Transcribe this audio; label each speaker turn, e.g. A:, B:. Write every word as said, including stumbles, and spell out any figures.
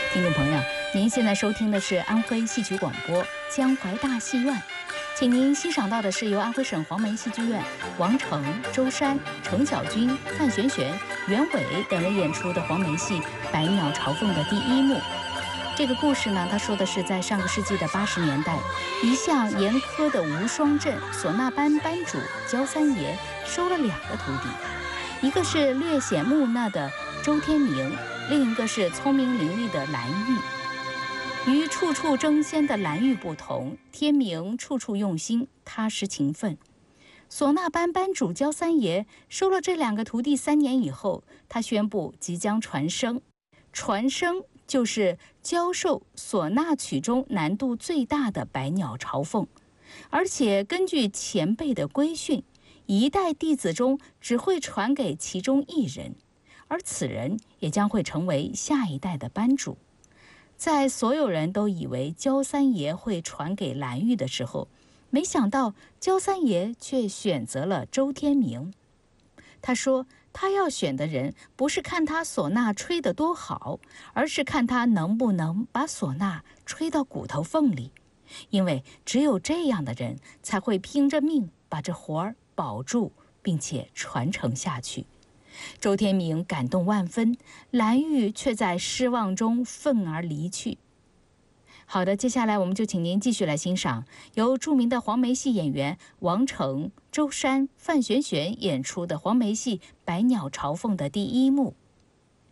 A: 听众朋友，您现在收听的是安徽戏曲广播江淮大戏院，请您欣赏到的是由安徽省黄梅戏剧院王成、周山、程小军、范玄玄、袁伟等人演出的黄梅戏《百鸟朝凤》的第一幕。这个故事呢，他说的是在上个世纪的八十年代，一向严苛的无双镇唢呐班班主焦三爷收了两个徒弟，一个是略显木讷的周天明，另一个是聪明伶俐的蓝玉。与处处争先的蓝玉不同，天明处处用心，踏实勤奋。唢呐班班主焦三爷收了这两个徒弟三年以后，他宣布即将传声。传声就是教授唢呐曲中难度最大的百鸟朝凤，而且根据前辈的规训，一代弟子中只会传给其中一人，而此人也将会成为下一代的班主。在所有人都以为焦三爷会传给蓝玉的时候，没想到焦三爷却选择了周天明。他说他要选的人不是看他唢呐吹得多好，而是看他能不能把唢呐吹到骨头缝里，因为只有这样的人才会拼着命把这活儿保住，并且传承下去。周天明感动万分，蓝玉却在失望中愤而离去。好的，接下来我们就请您继续来欣赏由著名的黄梅戏演员王成、周山、范玄玄演出的黄梅戏《百鸟朝凤》的第一幕。